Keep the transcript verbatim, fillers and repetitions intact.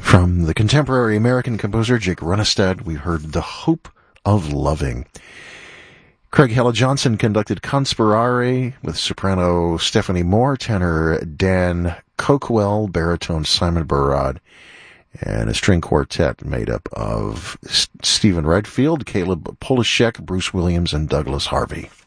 From the contemporary American composer Jake Runestad, we heard The Hope of Loving. Craig Hella Johnson conducted Conspirare with soprano Stephanie Moore, tenor Dan Coquell, baritone Simon Barad, and a string quartet made up of S- Stephen Redfield, Caleb Polishek, Bruce Williams, and Douglas Harvey.